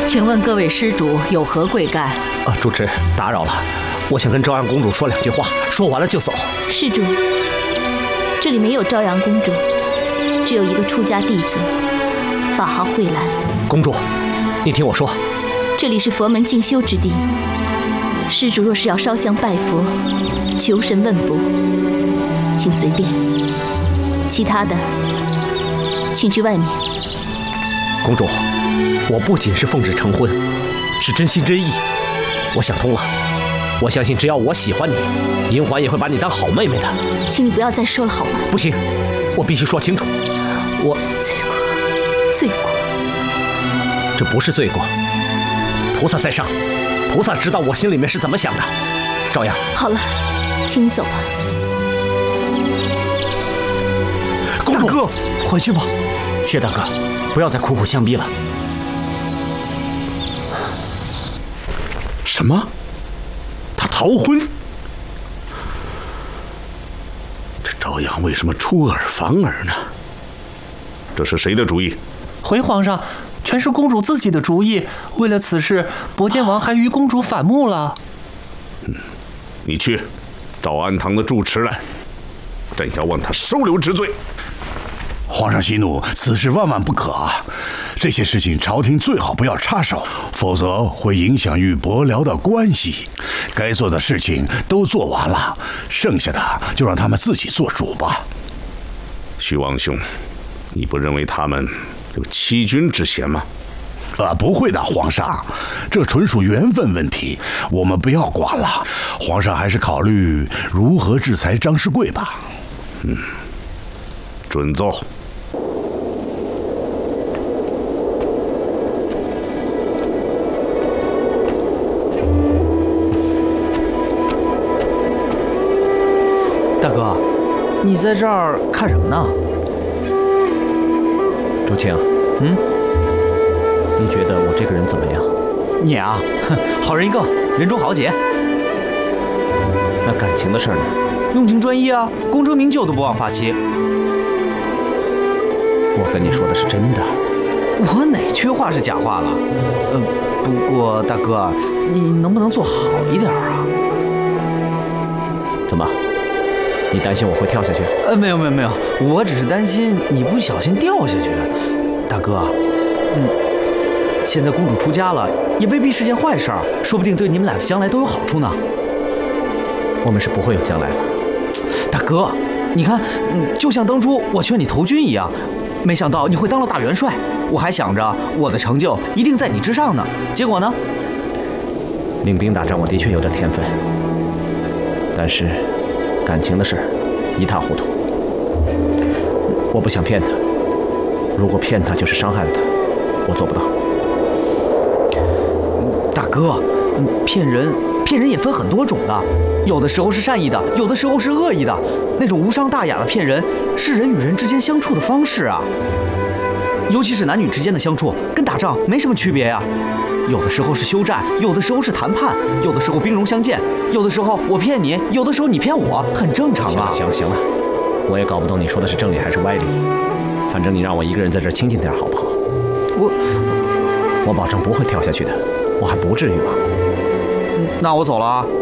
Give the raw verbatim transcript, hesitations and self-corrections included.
请问各位施主有何贵干？ 啊，主持打扰了，我想跟朝阳公主说两句话，说完了就走。 施主，这里没有朝阳公主，只有一个出家弟子，法号慧兰。 公主，你听我说， 这里是佛门静修之地，施主若是要烧香拜佛、求神问卜，请随便，其他的请去外面。 公主，我不仅是奉旨成婚，是真心真意。我想通了，我相信只要我喜欢你，银环也会把你当好妹妹的。 请你不要再说了好吗？ 不行，我必须说清楚。我罪过，罪过， 这不是罪过。菩萨在上，菩萨知道我心里面是怎么想的。朝阳， 好了，请你走吧。 公主， 大哥，回去吧。薛大哥，不要再苦苦相逼了。 什么？他逃婚？这朝阳为什么出尔反尔呢？这是谁的主意？ 回皇上，全是公主自己的主意。为了此事，博坚王还与公主反目了。 嗯，你去找安堂的住持来，朕要望他收留之罪。 皇上息怒，此事万万不可啊！这些事情朝廷最好不要插手，否则会影响与伯辽的关系。该做的事情都做完了，剩下的就让他们自己做主吧。 徐王兄，你不认为他们有欺君之嫌吗？ 啊，不会的，皇上，这纯属缘分问题，我们不要管了。皇上还是考虑如何制裁张世贵吧。 嗯，准奏。 大哥，你在这儿看什么呢？ 周青， 嗯， 你觉得我这个人怎么样？ 你啊，哼，好人一个，人中豪杰。 那感情的事呢？ 用情专一啊，功成名就都不忘发妻。 我跟你说的是真的。 我哪句话是假话了？呃，不过大哥，你能不能做好一点啊？ 怎么？你担心我会跳下去？ 呃，没有没有没有，我只是担心你不小心掉下去。大哥，嗯，现在公主出家了，也未必是件坏事儿，说不定对你们俩的将来都有好处呢。 我们是不会有将来的。 大哥，你看，嗯，就像当初我劝你投军一样，没想到你会当了大元帅，我还想着我的成就一定在你之上呢。结果呢？ 领兵打仗我的确有点天分，但是感情的事一塌糊涂。我不想骗他，如果骗他就是伤害了他，我做不到。 大哥，骗人骗人也分很多种的，有的时候是善意的，有的时候是恶意的。那种无伤大雅的骗人，是人与人之间相处的方式啊。尤其是男女之间的相处，跟打仗没什么区别呀。有的时候是休战，有的时候是谈判，有的时候兵戎相见，有的时候我骗你，有的时候你骗我，很正常啊。 行了行了行了，我也搞不懂你说的是正理还是歪理，反正你让我一个人在这儿清静点好不好？ 我我保证不会跳下去的，我还不至于吧？ 那我走了啊。